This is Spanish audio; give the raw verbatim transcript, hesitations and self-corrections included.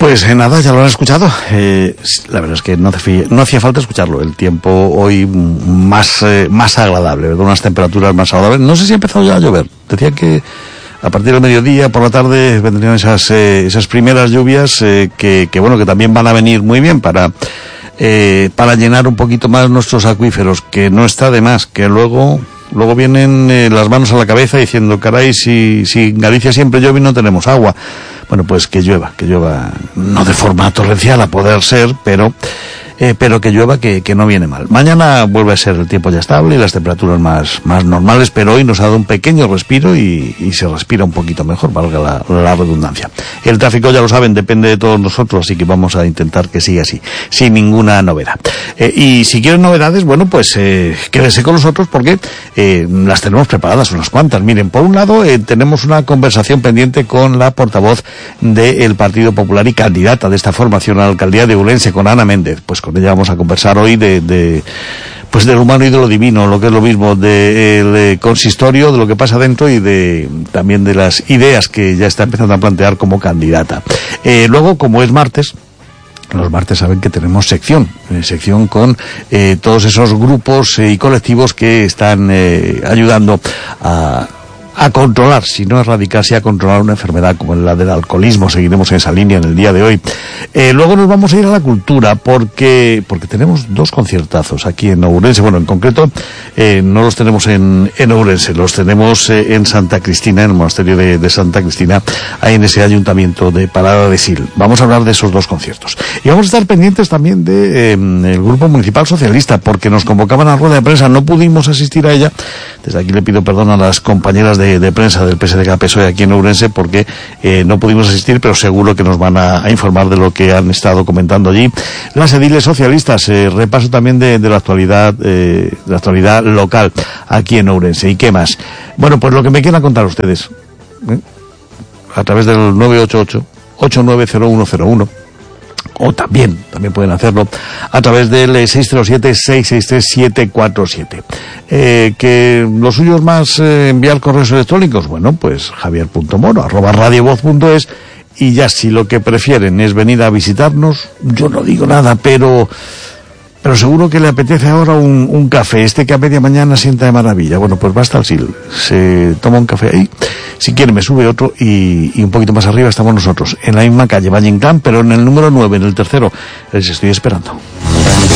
Pues eh, nada, ya lo han escuchado. Eh, la verdad es que no, hace, no hacía falta escucharlo. El tiempo hoy más eh, más agradable, ¿verdad? Unas temperaturas más agradables. No sé si ha empezado ya a llover. Decía que a partir del mediodía, por la tarde, vendrían esas eh, esas primeras lluvias eh, que, que, bueno, que también van a venir muy bien para eh, para llenar un poquito más nuestros acuíferos, que no está de más, que luego... Luego vienen eh, las manos a la cabeza diciendo, caray, si, si en Galicia siempre llueve y no tenemos agua. Bueno, pues que llueva, que llueva, no de forma torrencial a poder ser, pero eh, pero que llueva, que, que no viene mal. Mañana vuelve a ser el tiempo ya estable y las temperaturas más, más normales, pero hoy nos ha dado un pequeño respiro y, y se respira un poquito mejor, valga la, la redundancia. El tráfico, ya lo saben, depende de todos nosotros, así que vamos a intentar que siga así, sin ninguna novedad. Eh, y si quieren novedades, bueno, pues eh, quédese con nosotros porque eh, las tenemos preparadas unas cuantas. Miren, por un lado eh, tenemos una conversación pendiente con la portavoz del Partido Popular y candidata de esta formación a la alcaldía de Ourense, con Ana Méndez. Pues con ella vamos a conversar hoy de, de pues de lo humano y de lo divino, lo que es lo mismo, del de consistorio, de lo que pasa dentro y de también de las ideas que ya está empezando a plantear como candidata. Eh, luego, como es martes, los martes saben que tenemos sección, eh, sección con eh, todos esos grupos eh, y colectivos que están eh, ayudando a... a controlar, si no erradicarse, a controlar una enfermedad como la del alcoholismo. Seguiremos en esa línea en el día de hoy. Eh, luego nos vamos a ir a la cultura porque porque tenemos dos conciertazos aquí en Ourense. Bueno, en concreto eh, no los tenemos en, en Ourense, los tenemos eh, en Santa Cristina, en el monasterio de, de Santa Cristina, ahí en ese ayuntamiento de Parada de Sil. Vamos a hablar de esos dos conciertos. Y vamos a estar pendientes también de eh, el Grupo Municipal Socialista, porque nos convocaban a rueda de prensa, no pudimos asistir a ella. Desde aquí le pido perdón a las compañeras de De, de prensa del P S D G P S O E aquí en Ourense porque eh, no pudimos asistir, pero seguro que nos van a, a informar de lo que han estado comentando allí las ediles socialistas. Eh, repaso también de, de la actualidad eh, de la actualidad local aquí en Ourense. ¿Y qué más? Bueno, pues lo que me quieran contar ustedes ¿eh? a través del nueve ocho ocho, ocho nueve cero uno cero uno, o también, también pueden hacerlo a través del seis cero siete, seis seis tres, siete cuatro siete. Eh, que lo suyo es más eh, enviar correos electrónicos, bueno, pues javier.moro, arroba radiovoz punto es, y ya si lo que prefieren es venir a visitarnos, yo no digo nada, pero... pero seguro que le apetece ahora un, un café, este que a media mañana sienta de maravilla. Bueno, pues basta al Sil, se toma un café ahí, si quiere me sube otro y, y un poquito más arriba estamos nosotros, en la misma calle, Valle Inclán, pero en el número nueve, en el tercero, les estoy esperando.